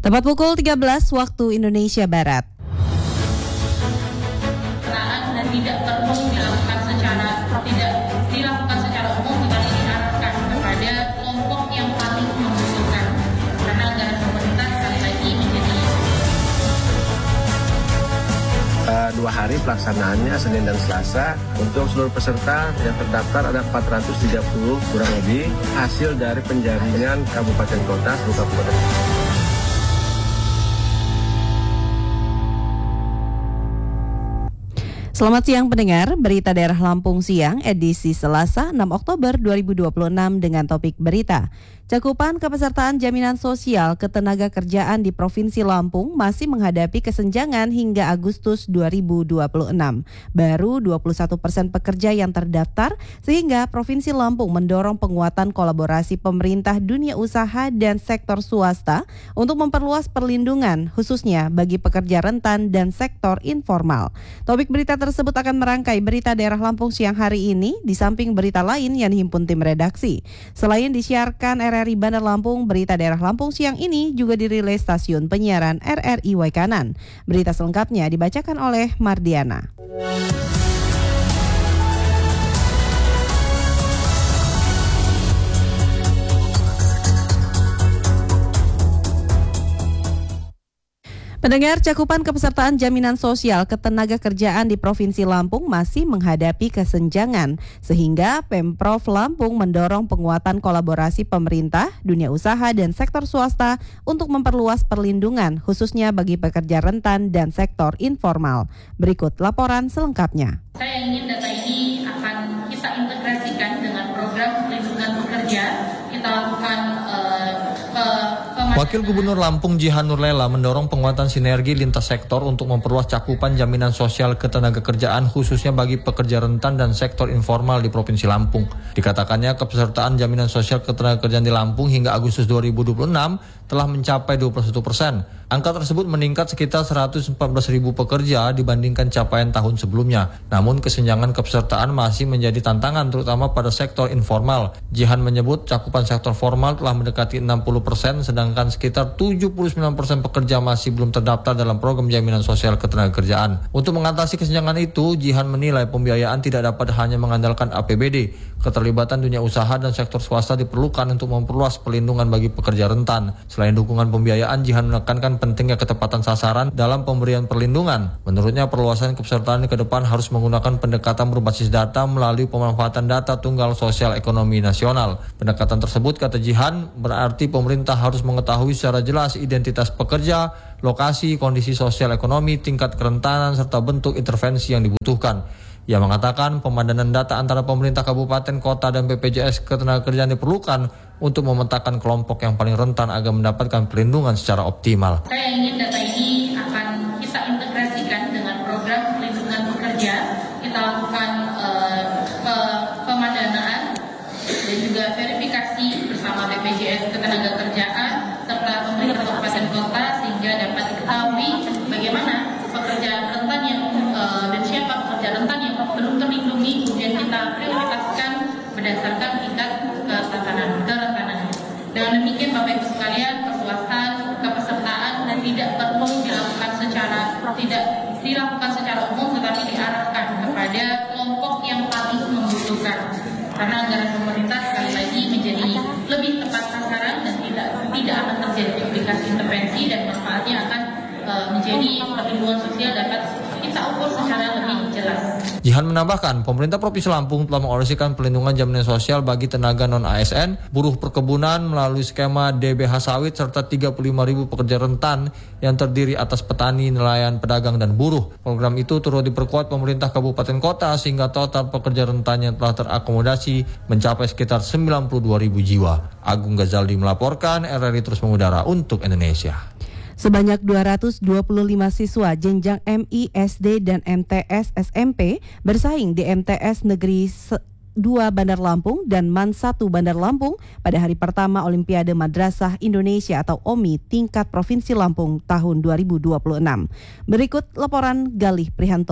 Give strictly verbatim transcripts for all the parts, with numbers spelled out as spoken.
Tepat pukul tiga belas waktu Indonesia Barat. Dan tidak perlu dilakukan secara tidak dilakukan secara umum, tetapi diarahkan kepada kelompok yang paling membutuhkan. Karena anggaran pemerintah sekali lagi menjadi uh, dua hari pelaksanaannya Senin dan Selasa. Untuk seluruh peserta yang terdaftar ada empat ratus tiga puluh kurang lebih, hasil dari penjaringan kabupaten kota seluruh kabupaten. Selamat siang pendengar, berita daerah Lampung siang edisi Selasa enam Oktober dua ribu dua puluh enam dengan topik berita. Cakupan kepesertaan jaminan sosial ketenagakerjaan di Provinsi Lampung masih menghadapi kesenjangan hingga Agustus dua ribu dua puluh enam. Baru dua puluh satu persen pekerja yang terdaftar sehingga Provinsi Lampung mendorong penguatan kolaborasi pemerintah, dunia usaha dan sektor swasta untuk memperluas perlindungan khususnya bagi pekerja rentan dan sektor informal. Topik berita tersebut akan merangkai berita daerah Lampung siang hari ini di samping berita lain yang dihimpun tim redaksi. Selain disiarkan R R I Bandar Lampung, berita daerah Lampung siang ini juga dirilis stasiun penyiaran R R I Waikanan. Berita selengkapnya dibacakan oleh Mardiana. Pendengar, cakupan kepesertaan jaminan sosial ketenagakerjaan di Provinsi Lampung masih menghadapi kesenjangan, sehingga Pemprov Lampung mendorong penguatan kolaborasi pemerintah, dunia usaha dan sektor swasta untuk memperluas perlindungan khususnya bagi pekerja rentan dan sektor informal. Berikut laporan selengkapnya. Saya ingin data ini akan kita integrasikan dengan program perlindungan pekerja. Kita lakukan uh, pe Wakil Gubernur Lampung Jihan Nurlela mendorong penguatan sinergi lintas sektor untuk memperluas cakupan jaminan sosial ketenagakerjaan khususnya bagi pekerja rentan dan sektor informal di Provinsi Lampung. Dikatakannya kepesertaan jaminan sosial ketenagakerjaan di Lampung hingga Agustus dua ribu dua puluh enam telah mencapai dua puluh satu persen. Angka tersebut meningkat sekitar seratus empat belas ribu pekerja dibandingkan capaian tahun sebelumnya. Namun kesenjangan kepesertaan masih menjadi tantangan terutama pada sektor informal. Jihan menyebut cakupan sektor formal telah mendekati enam puluh persen sedangkan sekitar tujuh puluh sembilan persen pekerja masih belum terdaftar dalam program jaminan sosial ketenagakerjaan. Untuk mengatasi kesenjangan itu, Jihan menilai pembiayaan tidak dapat hanya mengandalkan A P B D. Keterlibatan dunia usaha dan sektor swasta diperlukan untuk memperluas perlindungan bagi pekerja rentan. Selain dukungan pembiayaan, Jihan menekankan pentingnya ketepatan sasaran dalam pemberian perlindungan. Menurutnya, perluasan kepesertaan ke depan harus menggunakan pendekatan berbasis data melalui pemanfaatan data tunggal sosial ekonomi nasional. Pendekatan tersebut, kata Jihan, berarti pemerintah harus mengetahui secara jelas identitas pekerja, lokasi, kondisi sosial ekonomi, tingkat kerentanan, serta bentuk intervensi yang dibutuhkan. Ia mengatakan pemadanan data antara pemerintah kabupaten, kota, dan B P J S ketenagakerjaan diperlukan untuk memetakan kelompok yang paling rentan agar mendapatkan perlindungan secara optimal. Saya ingin data ini akan kita integrasikan dengan program perlindungan pekerja. Kita lakukan uh, pe pemadanaan dan juga verifikasi bersama B P J S ketenagakerjaan serta pemerintah kabupaten kota sehingga dapat diketahui bagaimana pekerja rentan yang uh, dan siapa pekerja rentan yang belum terlindungi, kemudian kita prioritaskan berdasarkan tingkat kerentanan kerentanan. Dengan demikian Bapak Ibu sekalian, perluasan kepesertaan dan tidak perlu dilakukan secara tidak dilakukan secara umum tetapi diarahkan kepada kelompok yang paling membutuhkan. Karena anggaran pemerintah sekali lagi menjadi lebih tepat sasaran dan tidak tidak akan terjadi duplikasi intervensi dan manfaatnya akan uh, menjadi perlindungan sosial dapat kita ukur secara lebih jelas. Jihan menambahkan, pemerintah Provinsi Lampung telah mengoperasikan perlindungan jaminan sosial bagi tenaga non-A S N, buruh perkebunan melalui skema D B H sawit, serta tiga puluh lima ribu pekerja rentan yang terdiri atas petani, nelayan, pedagang, dan buruh. Program itu turut diperkuat pemerintah kabupaten kota sehingga total pekerja rentan yang telah terakomodasi mencapai sekitar sembilan puluh dua ribu jiwa. Agung Ghazaldi melaporkan, R R I terus mengudara untuk Indonesia. Sebanyak dua ratus dua puluh lima siswa jenjang M I, S D, dan M T S S M P bersaing di M T S Negeri dua Bandar Lampung dan M A N satu Bandar Lampung pada hari pertama Olimpiade Madrasah Indonesia atau O M I tingkat Provinsi Lampung tahun dua ribu dua puluh enam. Berikut laporan Galih Prihantoro.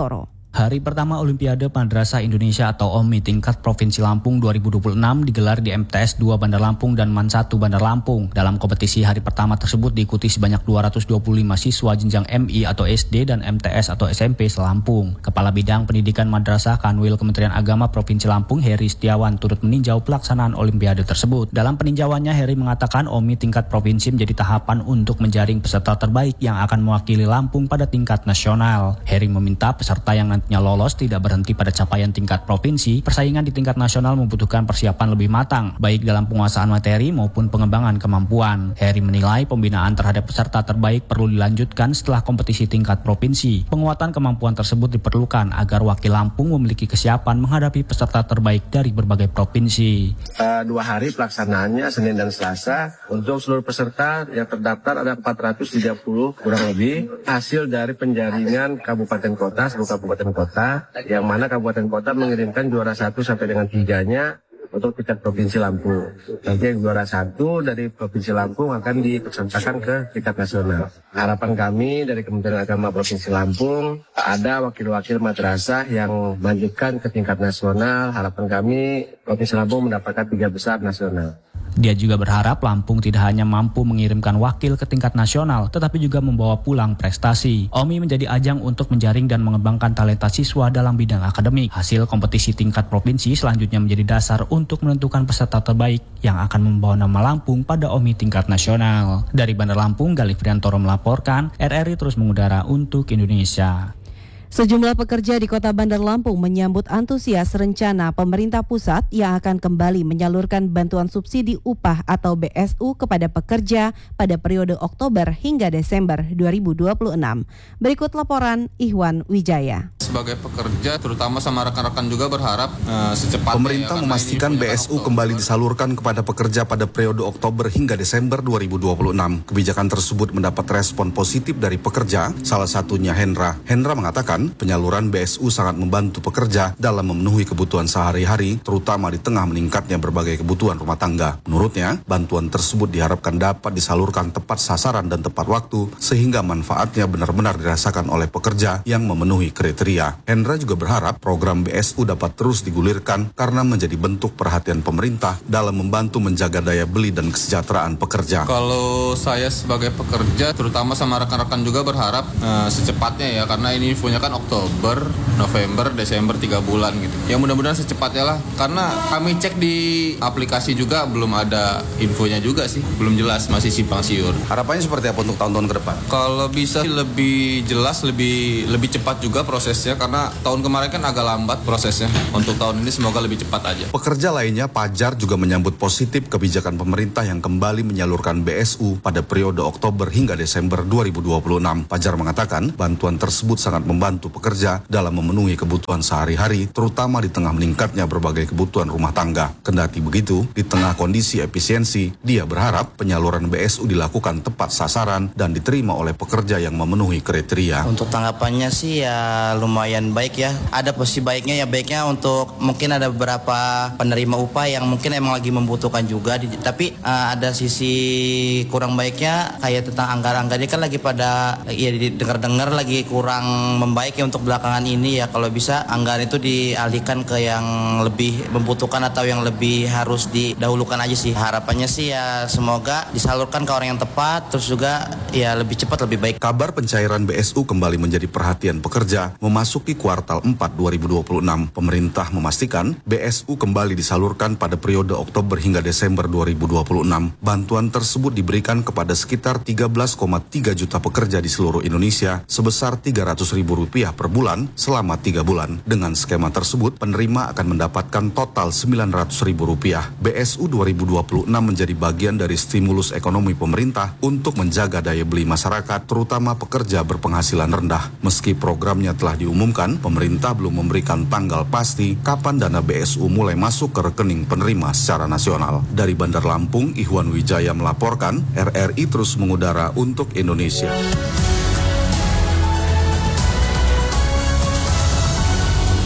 Hari pertama Olimpiade Madrasah Indonesia atau O M I tingkat Provinsi Lampung dua ribu dua puluh enam digelar di M T S dua Bandar Lampung dan Man satu Bandar Lampung. Dalam kompetisi hari pertama tersebut diikuti sebanyak dua ratus dua puluh lima siswa jenjang M I atau S D dan M T S atau S M P se-Lampung. Kepala Bidang Pendidikan Madrasah Kanwil Kementerian Agama Provinsi Lampung Heri Setiawan turut meninjau pelaksanaan Olimpiade tersebut. Dalam peninjauannya, Heri mengatakan O M I tingkat provinsi menjadi tahapan untuk menjaring peserta terbaik yang akan mewakili Lampung pada tingkat nasional. Heri meminta peserta yang nantinya lolos tidak berhenti pada capaian tingkat provinsi. Persaingan di tingkat nasional membutuhkan persiapan lebih matang, baik dalam penguasaan materi maupun pengembangan kemampuan. Heri menilai pembinaan terhadap peserta terbaik perlu dilanjutkan setelah kompetisi tingkat provinsi. Penguatan kemampuan tersebut diperlukan agar wakil Lampung memiliki kesiapan menghadapi peserta terbaik dari berbagai provinsi. Uh, dua hari pelaksanaannya Senin dan Selasa. Untuk seluruh peserta yang terdaftar ada empat ratus tiga puluh kurang lebih, hasil dari penjaringan kabupaten kota, seluruh kabupaten kota, yang mana kabupaten kota mengirimkan juara satu sampai dengan tiganya untuk tingkat Provinsi Lampung. Nanti yang juara satu dari Provinsi Lampung akan dipesertakan ke tingkat nasional. Harapan kami dari Kementerian Agama Provinsi Lampung, ada wakil-wakil madrasah yang melanjutkan ke tingkat nasional. Harapan kami Provinsi Lampung mendapatkan tiga besar nasional. Dia juga berharap Lampung tidak hanya mampu mengirimkan wakil ke tingkat nasional, tetapi juga membawa pulang prestasi. O M I menjadi ajang untuk menjaring dan mengembangkan talenta siswa dalam bidang akademik. Hasil kompetisi tingkat provinsi selanjutnya menjadi dasar untuk menentukan peserta terbaik yang akan membawa nama Lampung pada O M I tingkat nasional. Dari Bandar Lampung, Galih Priantoro melaporkan, R R I terus mengudara untuk Indonesia. Sejumlah pekerja di Kota Bandar Lampung menyambut antusias rencana pemerintah pusat yang akan kembali menyalurkan bantuan subsidi upah atau B S U kepada pekerja pada periode Oktober hingga Desember dua ribu dua puluh enam. Berikut laporan Ihwan Wijaya. Sebagai pekerja, terutama sama rekan-rekan juga berharap uh, secepatnya. Pemerintah ya, memastikan B S U kembali disalurkan kepada pekerja pada periode Oktober hingga Desember dua ribu dua puluh enam. Kebijakan tersebut mendapat respon positif dari pekerja, salah satunya Hendra. Hendra mengatakan penyaluran B S U sangat membantu pekerja dalam memenuhi kebutuhan sehari-hari, terutama di tengah meningkatnya berbagai kebutuhan rumah tangga. Menurutnya, bantuan tersebut diharapkan dapat disalurkan tepat sasaran dan tepat waktu, sehingga manfaatnya benar-benar dirasakan oleh pekerja yang memenuhi kriteria. Hendra juga berharap program B S U dapat terus digulirkan karena menjadi bentuk perhatian pemerintah dalam membantu menjaga daya beli dan kesejahteraan pekerja. Kalau saya sebagai pekerja, terutama sama rekan-rekan juga berharap uh, secepatnya ya, karena ini infonya kan Oktober, November, Desember, tiga bulan gitu. Ya mudah-mudahan secepatnya lah, karena kami cek di aplikasi juga belum ada infonya juga sih, belum jelas, masih simpang siur. Harapannya seperti apa untuk tahun-tahun ke depan? Kalau bisa lebih jelas, lebih lebih cepat juga prosesnya, karena tahun kemarin kan agak lambat prosesnya. Untuk tahun ini semoga lebih cepat aja. Pekerja lainnya, Pajar, juga menyambut positif kebijakan pemerintah yang kembali menyalurkan B S U pada periode Oktober hingga Desember dua ribu dua puluh enam. Pajar mengatakan bantuan tersebut sangat membantu pekerja dalam memenuhi kebutuhan sehari-hari, terutama di tengah meningkatnya berbagai kebutuhan rumah tangga. Kendati begitu, di tengah kondisi efisiensi, dia berharap penyaluran B S U dilakukan tepat sasaran dan diterima oleh pekerja yang memenuhi kriteria. Untuk tanggapannya sih ya lumayan baik ya. Ada posisi baiknya ya, baiknya untuk mungkin ada beberapa penerima upah yang mungkin emang lagi membutuhkan juga, di, tapi uh, ada sisi kurang baiknya kayak tentang anggaran-anggaran kan lagi pada ya dengar-dengar lagi kurang membaik ya untuk belakangan ini ya. Kalau bisa anggaran itu dialihkan ke yang lebih membutuhkan atau yang lebih harus didahulukan aja sih. Harapannya sih ya semoga disalurkan ke orang yang tepat, terus juga ya lebih cepat lebih baik. Kabar pencairan B S U kembali menjadi perhatian pekerja memasuki kuartal empat dua ribu dua puluh enam. Pemerintah memastikan B S U kembali disalurkan pada periode Oktober hingga Desember dua ribu dua puluh enam. Bantuan tersebut diberikan kepada sekitar tiga belas koma tiga juta pekerja di seluruh Indonesia sebesar tiga ratus ribu rupiah per bulan selama tiga bulan. Dengan skema tersebut, penerima akan mendapatkan total sembilan ratus ribu rupiah. B S U dua ribu dua puluh enam menjadi bagian dari stimulus ekonomi pemerintah untuk menjaga daya beli masyarakat, terutama pekerja berpenghasilan rendah. Meski programnya telah diumumkan, pemerintah belum memberikan tanggal pasti kapan dana B S U mulai masuk ke rekening penerima secara nasional. Dari Bandar Lampung, Ihwan Wijaya melaporkan, R R I terus mengudara untuk Indonesia.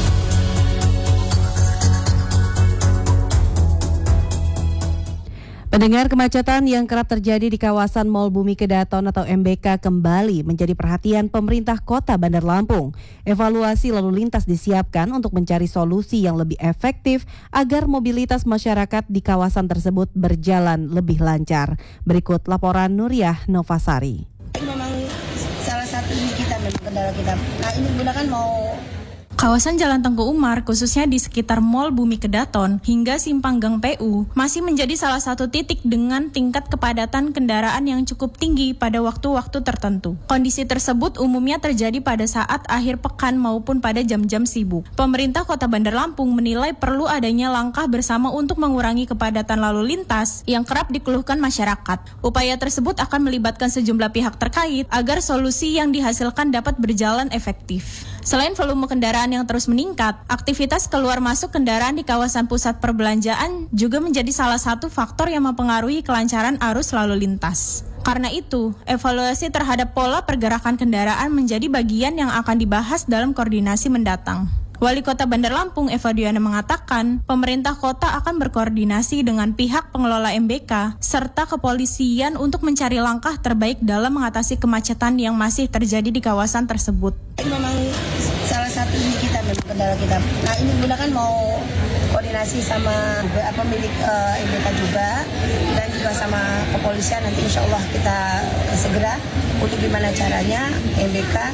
P Pendengar, kemacetan yang kerap terjadi di kawasan Mall Bumi Kedaton atau M B K kembali menjadi perhatian pemerintah Kota Bandar Lampung. Evaluasi lalu lintas disiapkan untuk mencari solusi yang lebih efektif agar mobilitas masyarakat di kawasan tersebut berjalan lebih lancar. Berikut laporan Nuriyah Novasari. Memang salah satu ini kita memang kendala kita. Nah, ini gunakan mau Kawasan Jalan Tengku Umar, khususnya di sekitar Mall Bumi Kedaton hingga Simpang Gang P U, masih menjadi salah satu titik dengan tingkat kepadatan kendaraan yang cukup tinggi pada waktu-waktu tertentu. Kondisi tersebut umumnya terjadi pada saat akhir pekan maupun pada jam-jam sibuk. Pemerintah Kota Bandar Lampung menilai perlu adanya langkah bersama untuk mengurangi kepadatan lalu lintas yang kerap dikeluhkan masyarakat. Upaya tersebut akan melibatkan sejumlah pihak terkait agar solusi yang dihasilkan dapat berjalan efektif. Selain volume kendaraan yang terus meningkat, aktivitas keluar masuk kendaraan di kawasan pusat perbelanjaan juga menjadi salah satu faktor yang mempengaruhi kelancaran arus lalu lintas. Karena itu, evaluasi terhadap pola pergerakan kendaraan menjadi bagian yang akan dibahas dalam koordinasi mendatang. Wali Kota Bandar Lampung Eva Diana mengatakan, pemerintah kota akan berkoordinasi dengan pihak pengelola M B K serta kepolisian untuk mencari langkah terbaik dalam mengatasi kemacetan yang masih terjadi di kawasan tersebut. Memang salah satu ini kita memang kendala kita. Nah, ini gunakan mau koordinasi sama apa milik uh, M B K juga dan juga sama kepolisian. Nanti insya Allah kita segera untuk gimana caranya M B K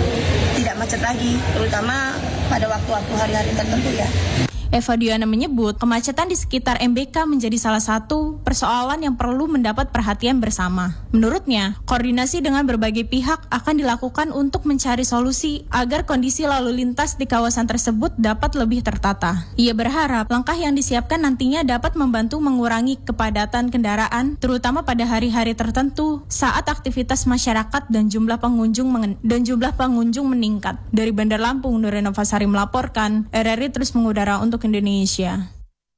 tidak macet lagi, terutama pada waktu-waktu hari-hari tertentu ya. Eva Diana menyebut kemacetan di sekitar M B K menjadi salah satu persoalan yang perlu mendapat perhatian bersama. Menurutnya, koordinasi dengan berbagai pihak akan dilakukan untuk mencari solusi agar kondisi lalu lintas di kawasan tersebut dapat lebih tertata. Ia berharap langkah yang disiapkan nantinya dapat membantu mengurangi kepadatan kendaraan, terutama pada hari-hari tertentu saat aktivitas masyarakat dan jumlah pengunjung mengen- dan jumlah pengunjung meningkat. Dari Bandar Lampung, Nuriyah Novasari melaporkan, R R I terus mengudara untuk Indonesia.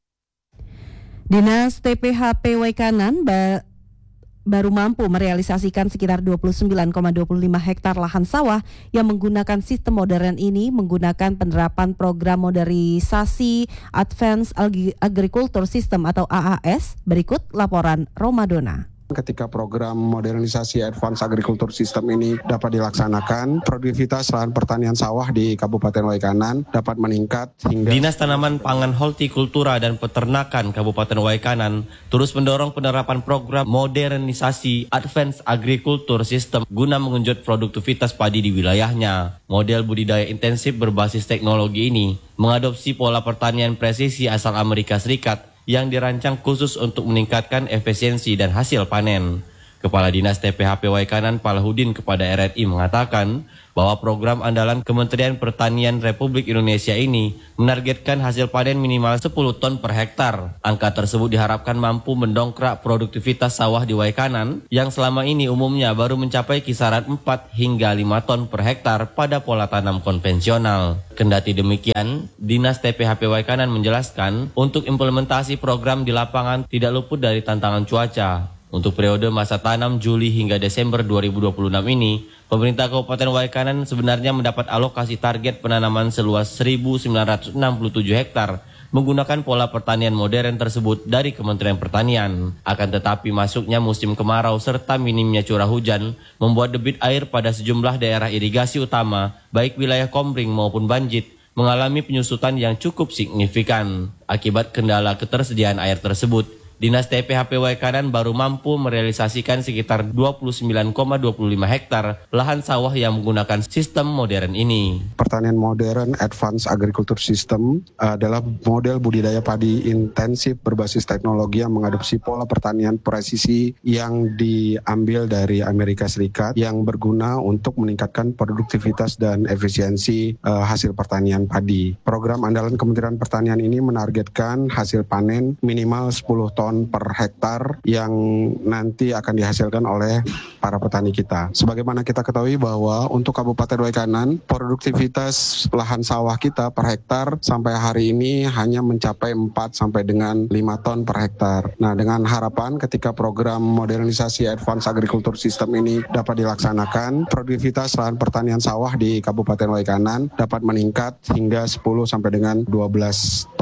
Dinas T P H P Waikanan ba- baru mampu merealisasikan sekitar dua puluh sembilan koma dua puluh lima hektar lahan sawah yang menggunakan sistem modern ini menggunakan penerapan program modernisasi Advanced Agriculture System atau A A S. Berikut laporan Romadona. Ketika program modernisasi Advanced Agriculture System ini dapat dilaksanakan, produktivitas lahan pertanian sawah di Kabupaten Waikanan dapat meningkat hingga... Dinas Tanaman Pangan Hortikultura dan Peternakan Kabupaten Waikanan terus mendorong penerapan program modernisasi Advanced Agriculture System guna mengenjot produktivitas padi di wilayahnya. Model budidaya intensif berbasis teknologi ini mengadopsi pola pertanian presisi asal Amerika Serikat yang dirancang khusus untuk meningkatkan efisiensi dan hasil panen. Kepala Dinas T P H P Waikanan Palahudin kepada R R I mengatakan bahwa program andalan Kementerian Pertanian Republik Indonesia ini menargetkan hasil panen minimal sepuluh ton per hektar. Angka tersebut diharapkan mampu mendongkrak produktivitas sawah di Waikanan yang selama ini umumnya baru mencapai kisaran empat hingga lima ton per hektar pada pola tanam konvensional. Kendati demikian, Dinas T P H P Waikanan menjelaskan untuk implementasi program di lapangan tidak luput dari tantangan cuaca. Untuk periode masa tanam Juli hingga Desember dua ribu dua puluh enam ini, pemerintah Kabupaten Waikanan sebenarnya mendapat alokasi target penanaman seluas seribu sembilan ratus enam puluh tujuh hektar menggunakan pola pertanian modern tersebut dari Kementerian Pertanian. Akan tetapi masuknya musim kemarau serta minimnya curah hujan membuat debit air pada sejumlah daerah irigasi utama, baik wilayah Kombring maupun Banjit, mengalami penyusutan yang cukup signifikan. Akibat kendala ketersediaan air tersebut, Dinas T P H P Waikanan baru mampu merealisasikan sekitar dua puluh sembilan koma dua puluh lima hektar lahan sawah yang menggunakan sistem modern ini. Pertanian modern Advanced Agriculture System adalah model budidaya padi intensif berbasis teknologi yang mengadopsi pola pertanian presisi yang diambil dari Amerika Serikat yang berguna untuk meningkatkan produktivitas dan efisiensi uh, hasil pertanian padi. Program andalan Kementerian Pertanian ini menargetkan hasil panen minimal sepuluh ton per hektar yang nanti akan dihasilkan oleh para petani kita. Sebagaimana kita ketahui bahwa untuk Kabupaten Waikanan, produktivitas lahan sawah kita per hektar sampai hari ini hanya mencapai empat sampai dengan lima ton per hektar. Nah, dengan harapan ketika program modernisasi Advanced Agriculture System ini dapat dilaksanakan, produktivitas lahan pertanian sawah di Kabupaten Waikanan dapat meningkat hingga sepuluh sampai dengan dua belas ton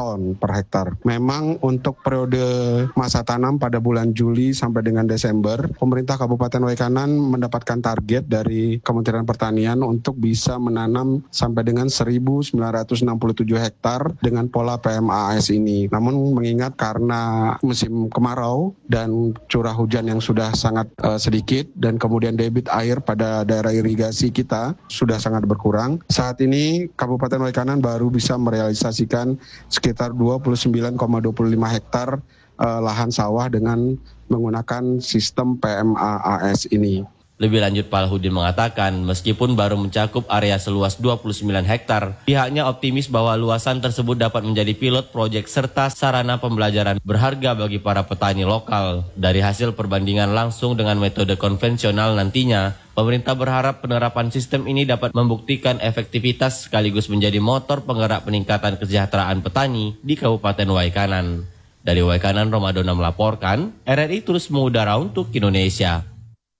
ton per hektar. Memang untuk periode masa tanam pada bulan Juli sampai dengan Desember, pemerintah Kabupaten Waikanan mendapatkan target dari Kementerian Pertanian untuk bisa menanam sampai dengan seribu sembilan ratus enam puluh tujuh hektar dengan pola P M A S ini. Namun mengingat karena musim kemarau dan curah hujan yang sudah sangat uh, sedikit dan kemudian debit air pada daerah irigasi kita sudah sangat berkurang, saat ini Kabupaten Waikanan baru bisa merealisasikan sekitar dua puluh sembilan koma dua puluh lima hektar uh, lahan sawah dengan menggunakan sistem P M A A S ini. Lebih lanjut, Pak Alhudin mengatakan, meskipun baru mencakup area seluas dua puluh sembilan hektar, pihaknya optimis bahwa luasan tersebut dapat menjadi pilot proyek serta sarana pembelajaran berharga bagi para petani lokal. Dari hasil perbandingan langsung dengan metode konvensional nantinya, pemerintah berharap penerapan sistem ini dapat membuktikan efektivitas sekaligus menjadi motor penggerak peningkatan kesejahteraan petani di Kabupaten Waikanan. Dari Waikanan, Romadona melaporkan, R R I terus mengudara untuk Indonesia.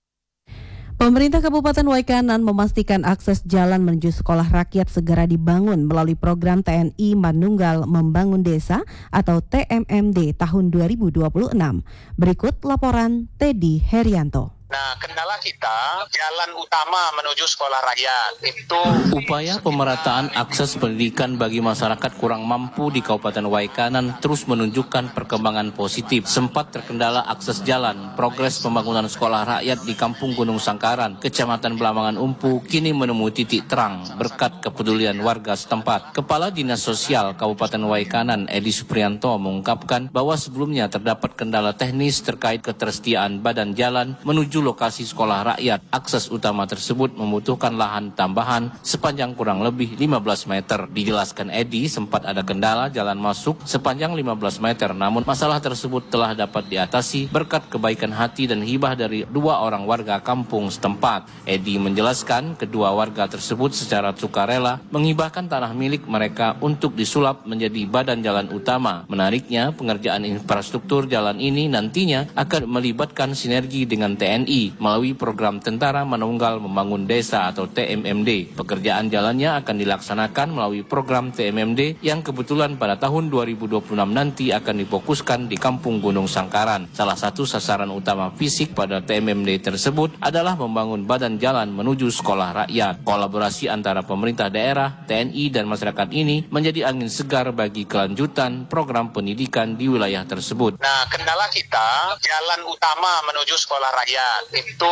Pemerintah Kabupaten Waikanan memastikan akses jalan menuju sekolah rakyat segera dibangun melalui program T N I Manunggal Membangun Desa atau T M M D tahun dua ribu dua puluh enam. Berikut laporan Teddy Herianto. Nah, kendala kita jalan utama menuju sekolah rakyat itu upaya pemerataan akses pendidikan bagi masyarakat kurang mampu di Kabupaten Waikanan terus menunjukkan perkembangan positif. Sempat terkendala akses jalan, progres pembangunan sekolah rakyat di Kampung Gunung Sangkaran, Kecamatan Belambangan Umpu kini menemui titik terang berkat kepedulian warga setempat. Kepala Dinas Sosial Kabupaten Waikanan Edi Suprianto mengungkapkan bahwa sebelumnya terdapat kendala teknis terkait ketersediaan badan jalan menuju lokasi sekolah rakyat. Akses utama tersebut membutuhkan lahan tambahan sepanjang kurang lebih lima belas meter. Dijelaskan Edi, sempat ada kendala jalan masuk sepanjang lima belas meter, namun masalah tersebut telah dapat diatasi berkat kebaikan hati dan hibah dari dua orang warga kampung setempat. Edi menjelaskan kedua warga tersebut secara sukarela menghibahkan tanah milik mereka untuk disulap menjadi badan jalan utama. Menariknya, pengerjaan infrastruktur jalan ini nantinya akan melibatkan sinergi dengan T N I melalui program Tentara Manunggal Membangun Desa atau T M M D. Pekerjaan jalannya akan dilaksanakan melalui program T M M D yang kebetulan pada tahun dua ribu dua puluh enam nanti akan difokuskan di Kampung Gunung Sangkaran. Salah satu sasaran utama fisik pada T M M D tersebut adalah membangun badan jalan menuju sekolah rakyat. Kolaborasi antara pemerintah daerah, T N I, dan masyarakat ini menjadi angin segar bagi kelanjutan program pendidikan di wilayah tersebut. Nah, kendala kita jalan utama menuju sekolah rakyat itu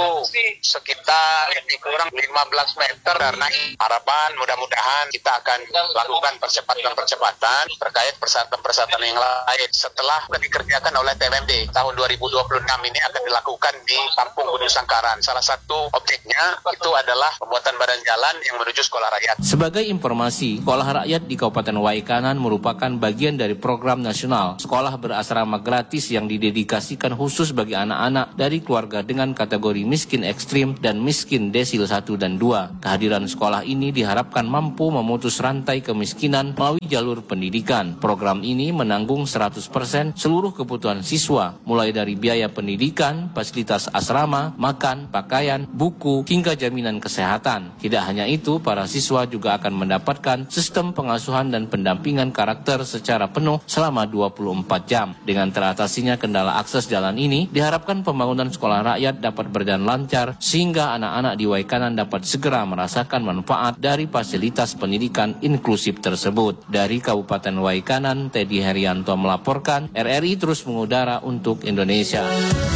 sekitar lebih kurang lima belas meter, karena harapan mudah-mudahan kita akan lakukan percepatan-percepatan terkait persyaratan-persyaratan yang lain setelah dikerjakan oleh T M M D tahun dua ribu dua puluh enam ini akan dilakukan di Kampung Gunung Sangkaran. Salah satu objeknya itu adalah pembuatan badan jalan yang menuju sekolah rakyat. Sebagai informasi, sekolah rakyat di Kabupaten Waikanan merupakan bagian dari program nasional sekolah berasrama gratis yang didedikasikan khusus bagi anak-anak dari keluarga dengan kategori miskin ekstrim dan miskin desil satu dan dua. Kehadiran sekolah ini diharapkan mampu memutus rantai kemiskinan melalui jalur pendidikan. Program ini menanggung seratus persen seluruh kebutuhan siswa, mulai dari biaya pendidikan, fasilitas asrama, makan, pakaian, buku, hingga jaminan kesehatan. Tidak hanya itu, para siswa juga akan mendapatkan sistem pengasuhan dan pendampingan karakter secara penuh selama dua puluh empat jam. Dengan teratasinya kendala akses jalan ini, diharapkan pembangunan sekolah rakyat dapat berjalan lancar sehingga anak-anak di Waikanan dapat segera merasakan manfaat dari fasilitas pendidikan inklusif tersebut. Dari Kabupaten Waikanan, Teddy Herianto melaporkan, R R I terus mengudara untuk Indonesia.